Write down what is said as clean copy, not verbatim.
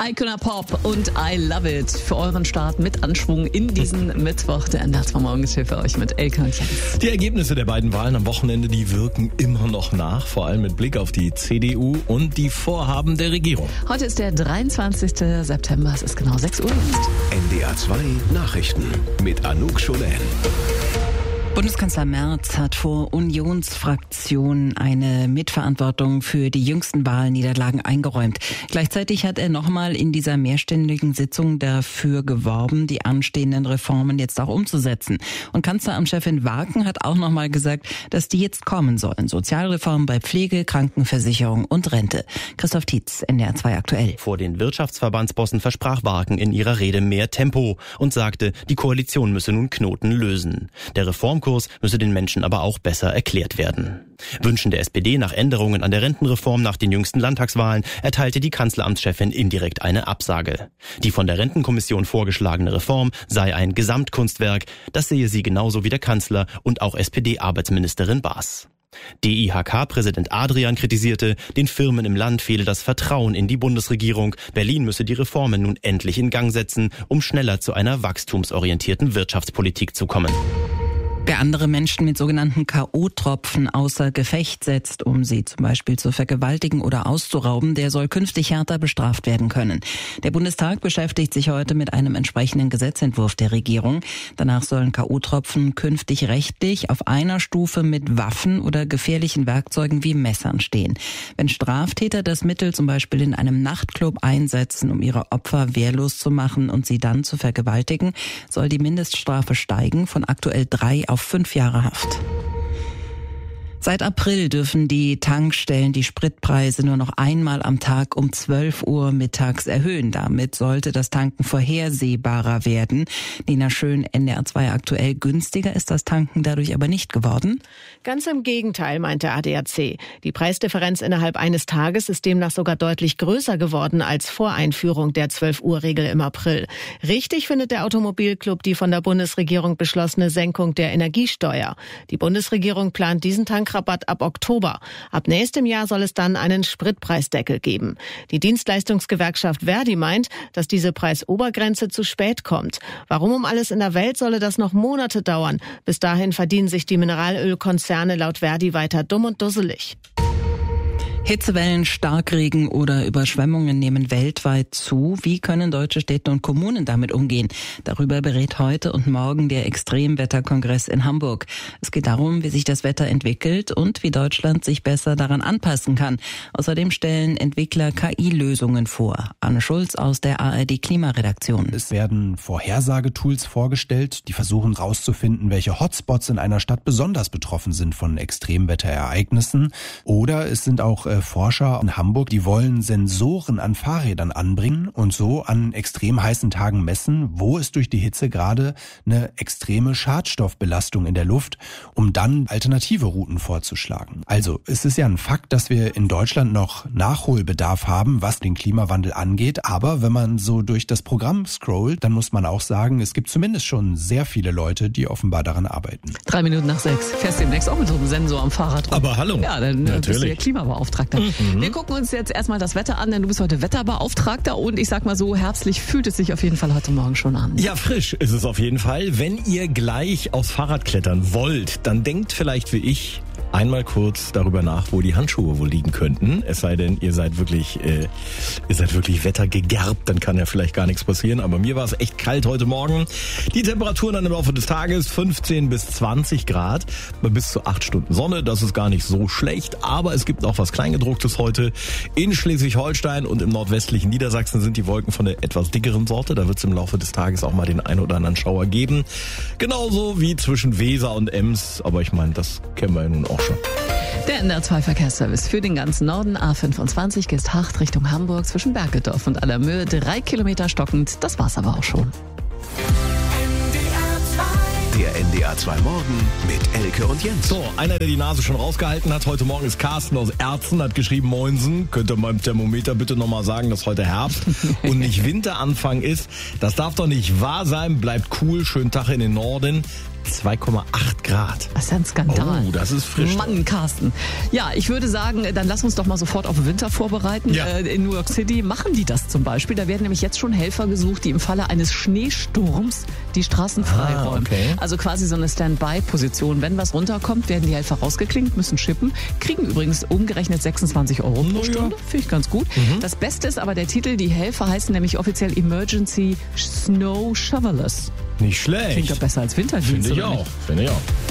Icona Pop und I Love It für euren Start mit Anschwung in diesen Mittwoch. Der NDR 2 Morgen ist hier für euch mit Elke und Jens. Die Ergebnisse der beiden Wahlen am Wochenende, die wirken immer noch nach, vor allem mit Blick auf die CDU und die Vorhaben der Regierung. Heute ist der 23. September, es ist genau 6 Uhr jetzt. NDR 2 Nachrichten mit Anouk Scholen. Bundeskanzler Merz hat vor Unionsfraktionen eine Mitverantwortung für die jüngsten Wahlniederlagen eingeräumt. Gleichzeitig hat er nochmal in dieser mehrstündigen Sitzung dafür geworben, die anstehenden Reformen jetzt auch umzusetzen. Und Kanzleramtschefin Waken hat auch nochmal gesagt, dass die jetzt kommen sollen. Sozialreformen bei Pflege, Krankenversicherung und Rente. Christoph Tietz, NDR 2 aktuell. Vor den Wirtschaftsverbandsbossen versprach Waken in ihrer Rede mehr Tempo und sagte, die Koalition müsse nun Knoten lösen. Der Reformkurs müsse den Menschen aber auch besser erklärt werden. Wünschen der SPD nach Änderungen an der Rentenreform nach den jüngsten Landtagswahlen erteilte die Kanzleramtschefin indirekt eine Absage. Die von der Rentenkommission vorgeschlagene Reform sei ein Gesamtkunstwerk, das sehe sie genauso wie der Kanzler und auch SPD-Arbeitsministerin Baas. DIHK-Präsident Adrian kritisierte, den Firmen im Land fehle das Vertrauen in die Bundesregierung. Berlin müsse die Reformen nun endlich in Gang setzen, um schneller zu einer wachstumsorientierten Wirtschaftspolitik zu kommen. Wer andere Menschen mit sogenannten K.O.-Tropfen außer Gefecht setzt, um sie zum Beispiel zu vergewaltigen oder auszurauben, der soll künftig härter bestraft werden können. Der Bundestag beschäftigt sich heute mit einem entsprechenden Gesetzentwurf der Regierung. Danach sollen K.O.-Tropfen künftig rechtlich auf einer Stufe mit Waffen oder gefährlichen Werkzeugen wie Messern stehen. Wenn Straftäter das Mittel zum Beispiel in einem Nachtclub einsetzen, um ihre Opfer wehrlos zu machen und sie dann zu vergewaltigen, soll die Mindeststrafe steigen von aktuell 3 auf 5 Jahre Haft. Seit April dürfen die Tankstellen die Spritpreise nur noch einmal am Tag um 12 Uhr mittags erhöhen. Damit sollte das Tanken vorhersehbarer werden. Nina Schön, NDR 2 aktuell. Günstiger ist das Tanken dadurch aber nicht geworden? Ganz im Gegenteil, meint der ADAC. Die Preisdifferenz innerhalb eines Tages ist demnach sogar deutlich größer geworden als vor Einführung der 12-Uhr-Regel im April. Richtig findet der Automobilclub die von der Bundesregierung beschlossene Senkung der Energiesteuer. Die Bundesregierung plant diesen Tankrabatt ab Oktober. Ab nächstem Jahr soll es dann einen Spritpreisdeckel geben. Die Dienstleistungsgewerkschaft Verdi meint, dass diese Preisobergrenze zu spät kommt. Warum um alles in der Welt solle das noch Monate dauern? Bis dahin verdienen sich die Mineralölkonzerne laut Verdi weiter dumm und dusselig. Hitzewellen, Starkregen oder Überschwemmungen nehmen weltweit zu. Wie können deutsche Städte und Kommunen damit umgehen? Darüber berät heute und morgen der Extremwetterkongress in Hamburg. Es geht darum, wie sich das Wetter entwickelt und wie Deutschland sich besser daran anpassen kann. Außerdem stellen Entwickler KI-Lösungen vor. Anne Schulz aus der ARD-Klimaredaktion. Es werden Vorhersagetools vorgestellt, die versuchen herauszufinden, welche Hotspots in einer Stadt besonders betroffen sind von Extremwetterereignissen. Oder es sind auch Forscher in Hamburg, die wollen Sensoren an Fahrrädern anbringen und so an extrem heißen Tagen messen, wo ist durch die Hitze gerade eine extreme Schadstoffbelastung in der Luft, um dann alternative Routen vorzuschlagen. Also es ist ja ein Fakt, dass wir in Deutschland noch Nachholbedarf haben, was den Klimawandel angeht. Aber wenn man so durch das Programm scrollt, dann muss man auch sagen, es gibt zumindest schon sehr viele Leute, die offenbar daran arbeiten. 3 Minuten nach 6. Fährst demnächst auch mit so einem Sensor am Fahrrad rum. Aber hallo. Ja, dann bist du ja Klimabeauftragter. Wir gucken uns jetzt erstmal das Wetter an, denn du bist heute Wetterbeauftragter und ich sag mal so, herbstlich fühlt es sich auf jeden Fall heute Morgen schon an. Ja, frisch ist es auf jeden Fall. Wenn ihr gleich aufs Fahrrad klettern wollt, dann denkt vielleicht wie ich einmal kurz darüber nach, wo die Handschuhe wohl liegen könnten. Es sei denn, ihr seid wirklich wettergegerbt, dann kann ja vielleicht gar nichts passieren. Aber mir war es echt kalt heute Morgen. Die Temperaturen dann im Laufe des Tages 15 bis 20 Grad bei bis zu 8 Stunden Sonne. Das ist gar nicht so schlecht, aber es gibt auch was Kleingedrucktes heute. In Schleswig-Holstein und im nordwestlichen Niedersachsen sind die Wolken von der etwas dickeren Sorte. Da wird es im Laufe des Tages auch mal den ein oder anderen Schauer geben. Genauso wie zwischen Weser und Ems. Aber ich meine, das kennen wir ja nun auch schon. Der NDR 2 Verkehrsservice für den ganzen Norden. A25 Geesthacht Richtung Hamburg zwischen Bergedorf und Allermöhe. 3 Kilometer stockend. Das war's aber auch schon. Der NDR 2 Morgen mit Elke und Jens. So, einer, der die Nase schon rausgehalten hat, heute Morgen ist Carsten aus Erzen, hat geschrieben, Moinsen, könnt ihr beim Thermometer bitte nochmal sagen, dass heute Herbst und nicht Winteranfang ist. Das darf doch nicht wahr sein, bleibt cool, schönen Tag in den Norden. 2,8 Grad. Das ist ja ein Skandal. Oh, das ist frisch. Mann, Carsten. Ja, ich würde sagen, dann lass uns doch mal sofort auf den Winter vorbereiten. Ja. In New York City machen die das zum Beispiel. Da werden nämlich jetzt schon Helfer gesucht, die im Falle eines Schneesturms die Straßen freiräumen. Okay. Also quasi so eine Standby-Position. Wenn was runterkommt, werden die Helfer rausgeklinkt, müssen schippen, kriegen übrigens umgerechnet 26 Euro pro Stunde. Finde ich ganz gut. Das Beste ist aber der Titel. Die Helfer heißen nämlich offiziell Emergency Snow Shovelers. Nicht schlecht. Klingt doch besser als Winterdienst. Finde ich oder nicht? auch.